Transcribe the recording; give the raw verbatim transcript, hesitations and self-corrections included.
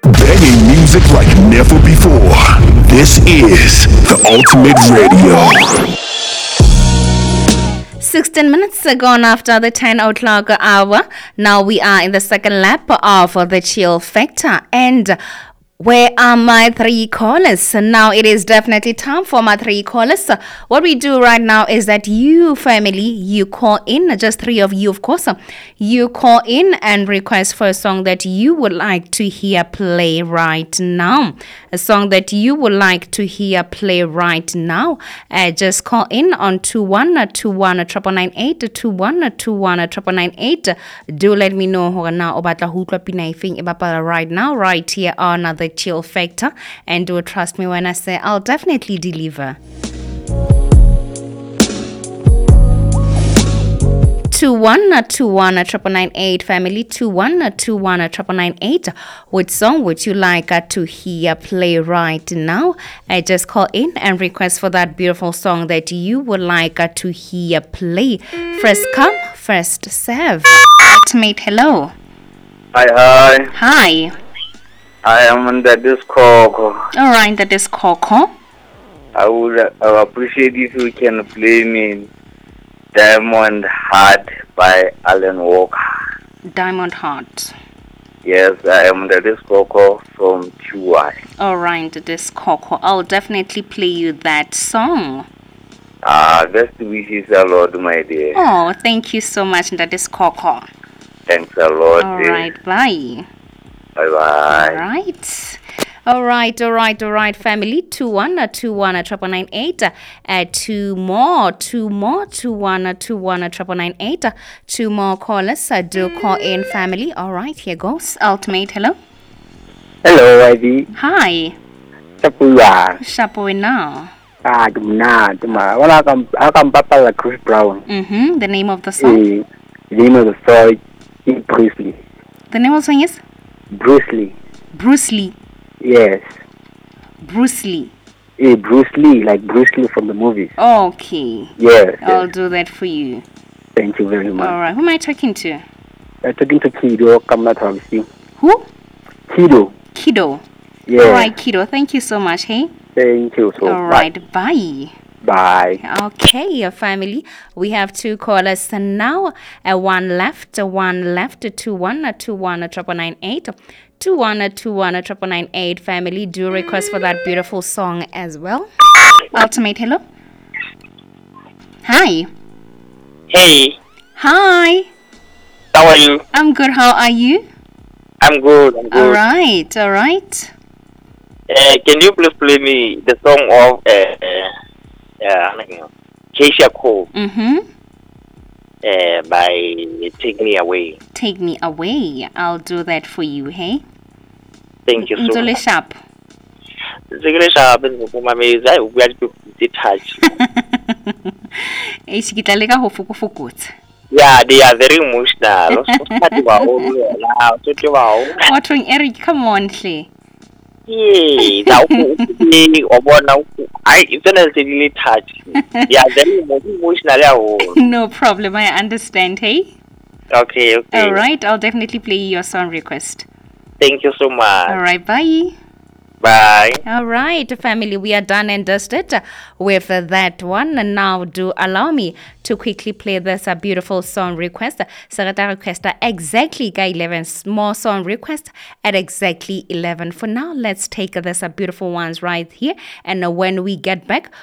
Banging music like never before. This is the Ultimate Radio. sixteen minutes gone after the ten o'clock hour. Now we are in the second lap of the chill factor. And where are my three callers? Now it is definitely time for my three callers. What we do right now is that you, family, you call in, just three of you, of course. You call in and request for a song that you would like to hear play right now. A song that you would like to hear play right now. Uh, just call in on two one two one nine nine eight, two one two one nine nine eight. Do let me know how now about the hook right now, right here on the Chill Factor, and do trust me when I say I'll definitely deliver. Two one two one triple nine eight family, two one two one triple nine eight. Which song would you like uh, to hear play right now? I just call in and request for that beautiful song that you would like uh, to hear play. First come, first serve. Ultimate, hello. Hi, hi. Hi. I am on the Discord. All right, that is Coco. I would uh, appreciate if you can play me Diamond Heart by Alan Walker. Diamond Heart. Yes, I am the Discord from Q Y. All right, that is Coco. I'll definitely play you that song. Ah, best wishes a lot, my dear. Oh, thank you so much, that is Coco. Thanks a lot. All dear. right, bye. Bye bye. All right. All right, all right, all right, family. Two one, uh, two one, uh, triple nine eight. Uh, two more, two more, two one, uh, two one, uh, triple nine eight. Uh, two more callers. Uh, do call in, family. All right, here goes. Ultimate, hello. Hello, Ivy. Hi. Tapuya. Shapo now. Ah, dumna, duma. Wala kam, akam papa la Chris Brown. Mm-hmm. The name of the song. Eh, the name of the song is Bruce Lee. The name of the song is Bruce Lee. Bruce Lee. Yes. Bruce Lee. Eh, Bruce Lee, like Bruce Lee from the movies. Okay. Yes. I'll yes. do that for you. Thank you very much. All right. Who am I talking to? I'm talking to Kido Kamnatamsi. Who? Kido. Kido. Yeah. All right, Kido. Thank you so much. Hey. Thank you so All much. right. Bye. Bye. Okay, uh, family. We have two callers now. Uh, one left, uh, one left. Two one, uh, two one, uh, triple nine eight. Two one, uh, two one, uh, triple nine eight. Family, do request for that beautiful song as well. Ultimate, hello. Hi. Hey, Hi. how are you? I'm good. How are you? I'm good. I'm good. All right. All right. Uh, can you please play me the song of uh, uh, uh, Keisha Cole Mm-hmm. uh, by Take Me Away? Take me away. I'll do that for you. Hey. Thank you so Nzole much. sharp. Zikile sharp ngomameza I we are to touch. Eh, sikitlaleka ho fokofokotsa. Yeah, they are very emotional. So ba o la so ke ba o. Watching Eric, come on, hle. Yeah, that o bona I it's not really touch. Yeah, very emotional ya. No problem. I understand. Hey. Okay, okay. All right. I'll definitely play your song request. Thank you so much. All right. Bye. Bye. All right, family, we are done and dusted with uh, that one. And now do allow me to quickly play this uh, beautiful song request. Sarata request exactly guy eleven more song request at exactly eleven. For now, let's take this uh, beautiful ones right here. And uh, when we get back,